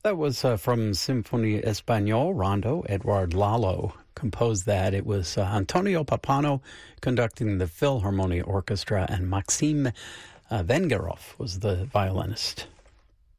That was from Sinfonia Español, Rondo. Edward Lalo composed that. It was Antonio Pappano conducting the Philharmonia Orchestra, and Maxim Vengerov was the violinist.